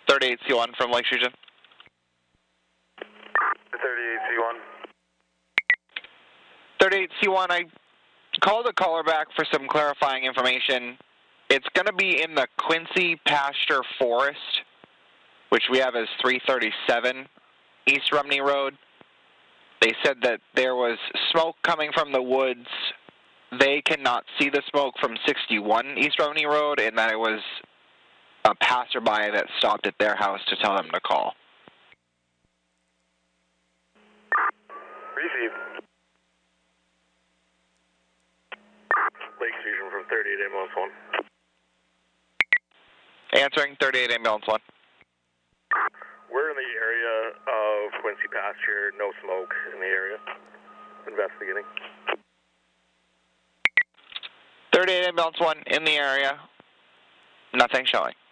38C1 from Lakes Region. 38C1. 38C1, I called the caller back for some clarifying information. It's going to be in the Quincy Pasture Forest, which we have as 337 East Rumney Road. They said that there was smoke coming from the woods. They cannot see the smoke from 61 East Rumney Road, and that it was a passerby that stopped at their house to tell them to call. Received. Lakes Region from 38 Ambulance 1. Answering 38 Ambulance 1. We're in the area of Quincy Pasture, no smoke in the area. Investigating. 38 Ambulance 1 in the area. Nothing showing.